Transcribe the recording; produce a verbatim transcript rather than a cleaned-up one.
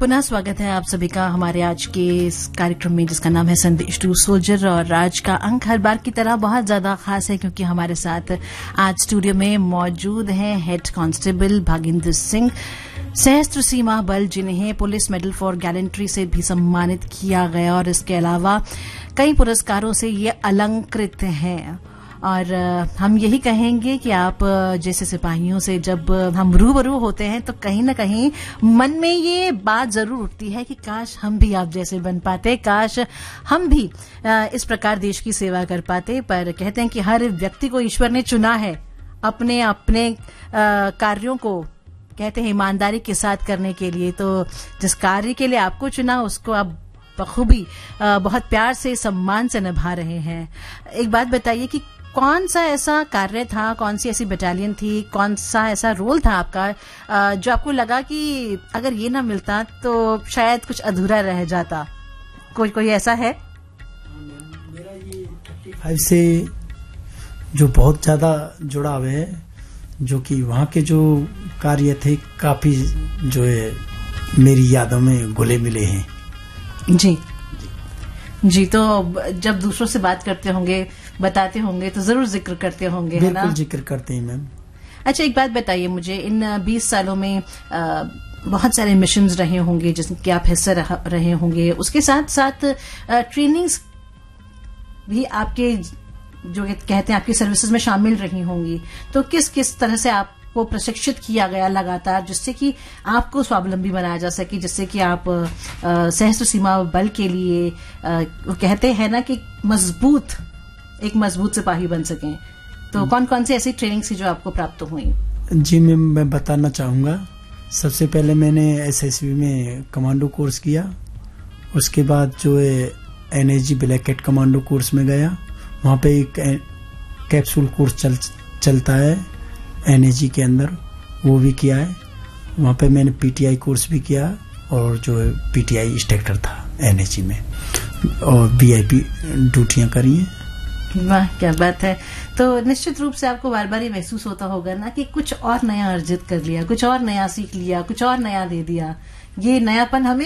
पुनः स्वागत है आप सभी का हमारे आज के इस कार्यक्रम में जिसका नाम है संदेश टू सोल्जर। और आज का अंक हर बार की तरह बहुत ज्यादा खास है क्योंकि हमारे साथ आज स्टूडियो में मौजूद हैं हेड कांस्टेबल भागिंदर सिंह, सशस्त्र सीमा बल, जिन्हें पुलिस मेडल फॉर गैलेंट्री से भी सम्मानित किया गया और इसके अलावा कई पुरस्कारों से ये अलंकृत हैं। और हम यही कहेंगे कि आप जैसे सिपाहियों से जब हम रूबरू होते हैं तो कहीं ना कहीं मन में ये बात जरूर उठती है कि काश हम भी आप जैसे बन पाते, काश हम भी इस प्रकार देश की सेवा कर पाते। पर कहते हैं कि हर व्यक्ति को ईश्वर ने चुना है अपने अपने कार्यों को, कहते हैं ईमानदारी के साथ करने के लिए। तो जिस कार्य के लिए आपको चुना उसको आप बखूबी बहुत प्यार से, सम्मान से निभा रहे हैं। एक बात बताइए कि कौन सा ऐसा कार्य था, कौन सी ऐसी बटालियन थी, कौन सा ऐसा रोल था आपका जो आपको लगा कि अगर ये ना मिलता तो शायद कुछ अधूरा रह जाता? कोई कोई ऐसा है? मेरा ये पैंतीस से जो बहुत ज्यादा जुड़ाव है, जो कि वहाँ के जो कार्य थे काफी जो है मेरी यादों में घुले मिले हैं। जी जी, तो जब दूसरों से बात करते होंगे, बताते होंगे तो जरूर जिक्र करते होंगे, है ना? बिल्कुल जिक्र करते हैं मैम। अच्छा, एक बात बताइए मुझे, इन बीस सालों में आ, बहुत सारे मिशंस रहे होंगे जिसके आप हिस्सा रहे होंगे, उसके साथ साथ ट्रेनिंग्स भी आपके जो कहते हैं आपकी सर्विसेज में शामिल रही होंगी। तो किस किस तरह से आप को प्रशिक्षित किया गया लगातार जिससे कि आपको स्वावलंबी बनाया जा सके, जिससे कि आप सशस्त्र सीमा बल के लिए आ, वो कहते हैं ना कि मजबूत एक मजबूत सिपाही बन सकें? तो कौन कौन सी ऐसी ट्रेनिंग थी जो आपको प्राप्त हुई? जी मैं मैं बताना चाहूंगा। सबसे पहले मैंने एसएसबी में कमांडो कोर्स किया, उसके बाद जो है NSG black cat commando course में गया। वहाँ पे एक कैप्सूल कोर्स चल, चलता है एनएसजी के अंदर, वो भी किया है। वहाँ पे मैंने पीटीआई कोर्स भी किया और जो है पीटीआई इंस्ट्रक्टर था एनएसजी में, और वीआईपी ड्यूटियां करी हैं। वाह, क्या बात है। तो निश्चित रूप से आपको बार बार ये महसूस होता होगा ना कि कुछ और नया अर्जित कर लिया, कुछ और नया सीख लिया, कुछ और नया दे दिया। ये नयापन हमें